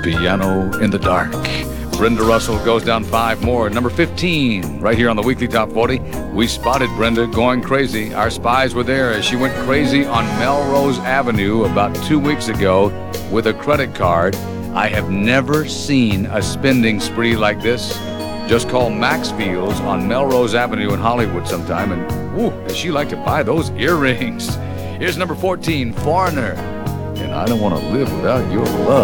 Piano in the Dark. Brenda Russell goes down 5 more. Number 15, right here on the Weekly Top 40. We spotted Brenda going crazy. Our spies were there as she went crazy on Melrose Avenue about 2 weeks ago with a credit card. I have never seen a spending spree like this. Just call Maxfield's on Melrose Avenue in Hollywood sometime, and woo, does she like to buy those earrings. Here's number 14, Foreigner, and I don't want to live without your love.